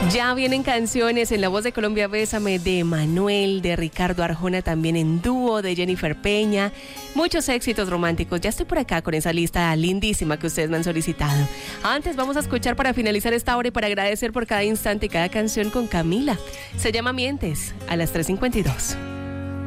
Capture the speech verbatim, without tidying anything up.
Ya vienen canciones en la voz de Colombia Bésame, de Manuel, de Ricardo Arjona, también en dúo, de Jennifer Peña. Muchos éxitos románticos. Ya estoy por acá con esa lista lindísima que ustedes me han solicitado. Antes vamos a escuchar para finalizar esta hora y para agradecer por cada instante y cada canción con Camila. Se llama Mientes, a las tres cincuenta y dos.